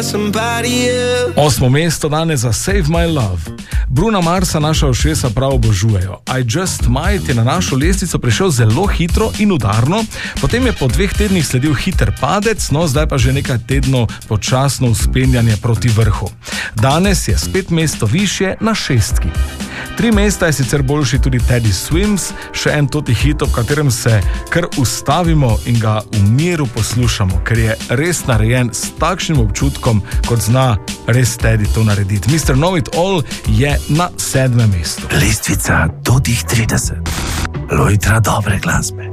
8. mesto danes za Save My Love. Bruna Marsa naša ušesa prav obožujejo. I Just Might je na našo lestvico prišel zelo hitro in udarno, potem je po 2 tednih sledil hiter padec, no zdaj pa že nekaj tednov počasno vzpenjanje proti vrhu. Danes je spet mesto višje na 6. 3 mesta je sicer boljši tudi Teddy Swims, še en toti hit, ob katerem se kar ustavimo in ga v miru poslušamo, ker je res narejen s takšnim občutkom, kot zna res Teddy to narediti. Mr. Know It All je na 7. mestu. Lestvica do tih 30. Lojtra dobre glasbe.